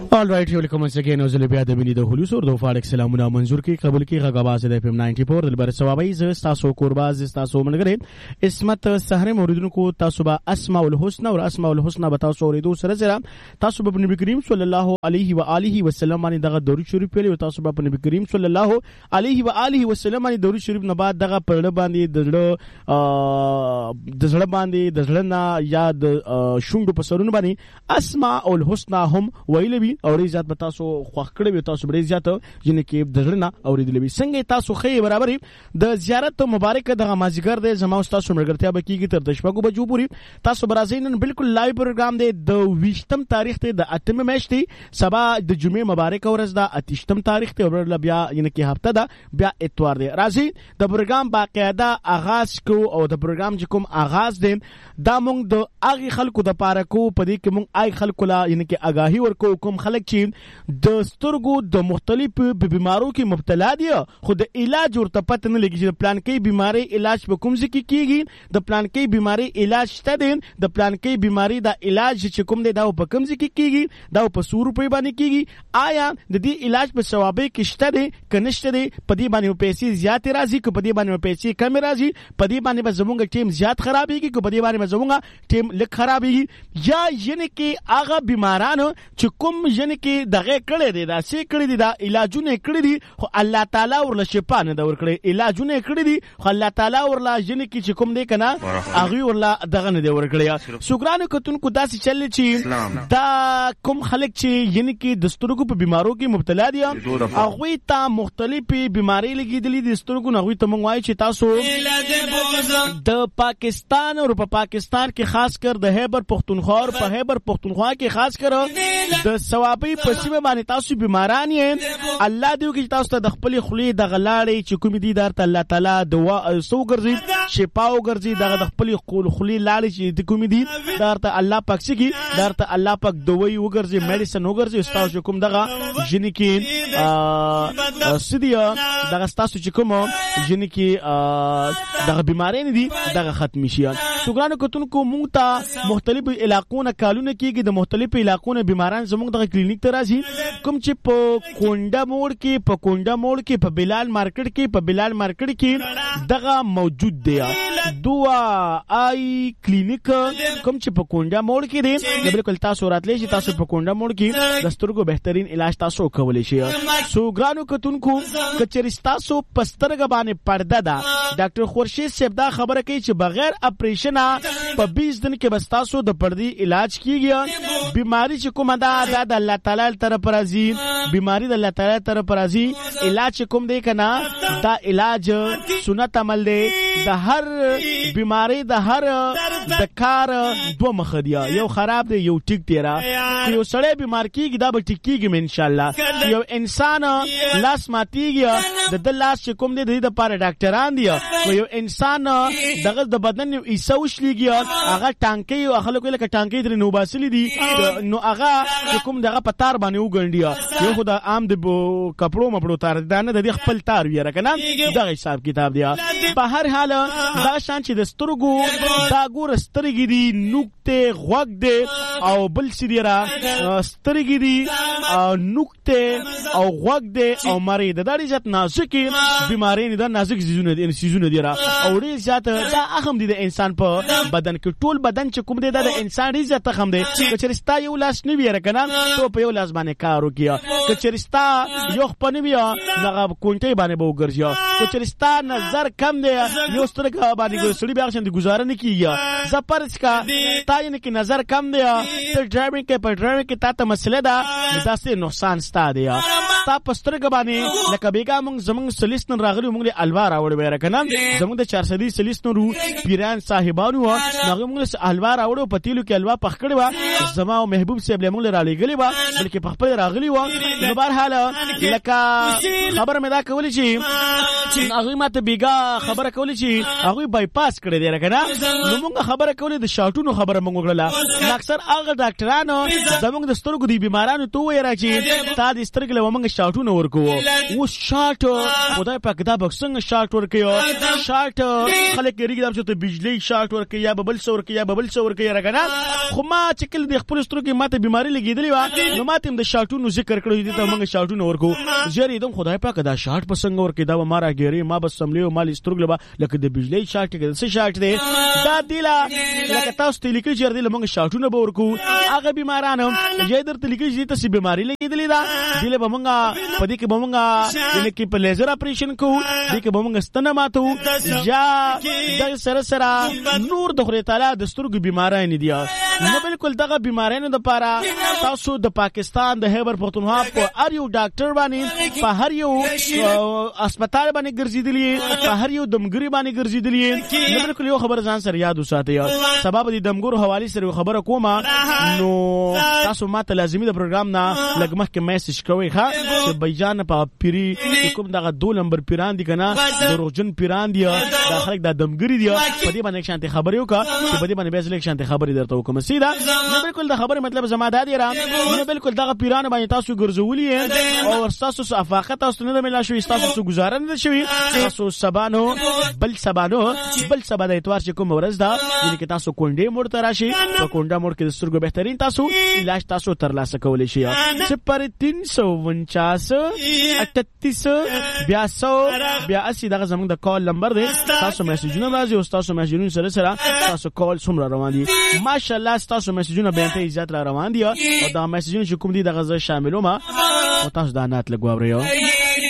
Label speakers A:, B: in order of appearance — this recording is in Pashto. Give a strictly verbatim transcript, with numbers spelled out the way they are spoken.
A: All right, you welcome once again. Ozile bia de bini de hulu sur do farik salamuna manzur ki qabul ki gagabaz de F M ninety-four dilbar sawabai z taso qurbaz taso mangare ismat sahre muridun ko tasuba asmaul husna aur asmaul husna bataw soridu sara sara tasuba ibn karim sallallahu alaihi wa alihi wasallam ani daga dawri sharif pele tasuba ibn karim sallallahu alaihi wa alihi wasallam ani dawri sharif na baad daga parda bandi dazlo dazla bandi dazlana yad shundu pasarun bani asmaul husna hum wailebi اور عزت به تاسو خوښ کړی وي تاسو به عزت جن کې دژلنا اوریدلې وي څنګه تاسو خې برابرې د زیارت مبارک دغه مازیګر د زما تاسو مرګرتیا به کیږي تر د شپږو بجو پورې تاسو برازینن بالکل لایو پروګرام دی د ویشتم تاریخ ته د اتم میاشتې سبا د جمعې مبارک ورځ د اتشتم تاریخ ته ورل بیا یعنی کې هفته ده بیا اتوار دی راځي د پروګرام باقاعده آغاز کو او د پروګرام چې کوم آغاز دی دا مونږ د اغه خلکو د پاره کو پدې کې مونږ آی خلکو لا یعنی کې آگاهی ورکو کوم خلک چې د سترګو د مختلفو بیمارو کې مبتلا دي خو د علاج ورته پته نه لګي چې پلان کې بیماری علاج به کوم ځکه کیږي د پلان کې بیماری علاج شته دي د پلان کې بیماری دا علاج چې کوم دی دا په کوم ځکه کیږي دا په سو روپۍ باندې کیږي آیا د دې علاج په ثوابه کې شته دي کنيشته دي په دې باندې پیسې زیات راځي که په دې باندې پیسې کم راځي په دې باندې به زموږ ټیم زیات خرابېږي که په دې باندې به زموږ ټیم لږ خرابېږي یا یعنی کې هغه بیمارانو چې کوم یعنی کې دغه کړي دي دا سې کړي دي دا علاجونه کړي دي خو الله تعالی ورله شفا نه دا ور کړي علاجونه کړي دي خو الله تعالی ورله یعنی کې چې کوم دی کنه هغه ورله دغه نه دی ور کړی سګرانو کتونکو داسې چل چې دا کوم خلک چې یعنی کې د سترګو په بیمارو کې مبتلا دي هغه ته مختلفې بیماری لګیدلې دي سترګو نه هغه ته مونږ وایي چې تاسو د پاکستان او په پاکستان کې خاص کر د خیبر پختونخوا په خیبر پختونخوا کې خاص کر د ثوابي پسیمه باندې تاسو بیماران یې الله دې وکړي تاسو ته د خپل خلی د غلاړې چې کوم دي درته الله تعالی دوا سو ګرځي شفا او ګرځي د خپل خلی لاړې چې د کوم دي درته الله پاک سکی درته الله پاک دوی وګرځي میډیسن وګرځي تاسو کوم دغه جن کې سدیا دغه تاسو چې کوم جن کې دغه بیماری نه دي دغه ختم شي سګرانو کتونکو مونږ ته مختلفو علاقونو کالونه کېږي د مختلفو علاقونو بیماران زموږ دغه کلینیک ته راځي کوم چې په کونډه موړ کې په کونډه موړ کې په بلال مارکیټ کې په بلال مارکیټ کې دغه موجود دی دوا آی کلینیک کوم چې په کونډه موړ کې دی بالکل تاسو راتلی شي تاسو په کونډه موړ کې د سترګو بهترین علاج تاسو کولی شي سګرانو کتونکو کچری تاسو پسترګ باندې پرده ده ډاکټر خورشید صاحب دا خبره کوي چې بغیر اپریشن په بیس دن کې بس تاسو د پردي علاج کیږي بیماری چې کومه ده د الله تعالی طرف راځي بیماری د الله تعالی طرف راځي علاج کوم دی کنه دا علاج سنت عمل دی د هر بیماری د هر د کار دوه مخ دی یو خراب دی یو ټیک دی را یو سړی بیمار کیږي دا به ټیک کیږي ان شاء الله یو انسان لاس ماتیږي د د لاس چې کوم دی د لپاره ډاکټران دی یو انسان دغه د بدن یو ایسو شلیږي هغه ټانکي او خلکو لکه ټانکي تر نو باسلی دي نو هغه کوم دغه پتار باندې وګڼډي یو خدای عام د کپړو مپړو تار دانه د خپل تار ویره کنه دغه حساب کتاب دی په هر حال دا شان چې د سترګو دا ګور سترګې دي نوکته غوږ دی او بل سړي را سترګې دي او نوکته او غوږ دی او مری د دړي ځت نازکي بیماری نه د نازک سيزونه دي سيزونه دي را او ډیر زیات دا اهم دي د انسان په بدن کې ټول بدن چې کوم دی د انسان عزت هم دی چې رستا یو لاس نه ویره کنه ته په یو لاس باندې کار وکیا چې رستا یو خپل ویا هغه کونټي باندې به وګرځي چې رستا نظر کم دی یو سترګه باندې ګسړي بیا څنګه گزاره نه کیږي زپرس کا تا یې کې نظر کم دی ته ډرایوینګ کې په ډرایوینګ کې تا ته مسله ده داسې نقصان ستا دی تا پسترګ باندې لکه بیګا موږ زموږ سلیستن راغلی موږ له الوار راوړ ویره کنه زموږ د چار سدي سلیستن رو پیران صاحبانو هغه موږ له الوار راوړو پتیلو کې الوا پخ کړی و زما او محبوب صاحب له موږ را لګلی و بلکې په خپل راغلی و نو بهر حال لکه خبر مې دا کولی چې هغه ماته بیګا خبره کولی چې هغه بایپاس کړی دی کنه نو موږ خبره کولی د شاټونو خبره خبره موږ وکړه. اکثر هغه ډاکټرانو زموږ د سترګو د بیمارانو ته وایي راځي تا د سترګې له موږ شاټونه ورکوو. اوس شاټ خدای پاک دا به څنګه شاټ ورکوي؟ شاټ خلک ریګي دا چې بجلی شاټ ورکوي یا ببل څه ورکوي یا ببل څه ورکوي راکنه. خو ما چې کله د خپل سترګې ماته بیماری لګېدلې وه نو ماته هم د شاټونو ذکر کړی دي ته موږ شاټونه ورکو. زه یې دم خدای پاک دا شاټ په څنګه ورکوي دا به ما راګېري ما به سملیو ما سترګې به لکه د بجلی شاټ کې څه شاټ دی دا دیلا لکه تاسو ته لیکل چې دی موږ شاټونه به ورکو. هغه بیمارانو چې درته لیکل چې تاسو بیماری لګېدلې ده دیله به موږ په دې کې به موږ یعنې کې په لیزر اپریشن کوو دې کې به موږ ستنه ماتو یا د سره سره نور د خدای تعالی د سترګو بیماران دي. نو بالکل دغه بیمارانو لپاره تاسو د پاکستان د خیبر پختونخوا په هر یو ډاکټر باندې په هر یو هسپتال باندې ګرځېدلی په هر یو دمګري باندې ګرځېدلی. نو بالکل یو خبر ځان سره یاد وساتئ سبب د دمګرو حواله سره خبره کومه نو تاسو ماته لازمي د پروګرام نه لږ مخکې میسج کوئ ښه چې بایجان په پیری کوم دغه دو نمبر پیران دي کنه دروغجن پیران دي دا خلک د دمګري دي په دې باندې شانتي خبرې وکړه چې په دې باندې به ځلې شانتي خبرې درته وکم سیدا. نو بالکل د خبرې مطلب زما دا دی را نو بالکل دغه پیران باندې تاسو ګرځولي او تاسو افاقه تاسو نه ملا شوي تاسو گزاره نه شوي تاسو سبانو بل سبانو بل سبا د اتوار چې کوم ورځ ده یعنی کې تاسو کونډې موړ ته راشي په کونډه موړ کې د سترګو بهترین تاسو علاج تاسو ترلاسه کولی شي. صفر تین سو ونچاس اٹتیس بیاسو بیاسی دغه زموږ د کال نمبر دی. تاسو میسجونه راځي او تاسو میسجونه سره سره تاسو کال څومره روان دي ماشاءالله تاسو میسجونه به انتهای زیات را روان دي او دا میسجونه چې کوم دي دغه ز شاملومه او تاسو دا نات لګوي.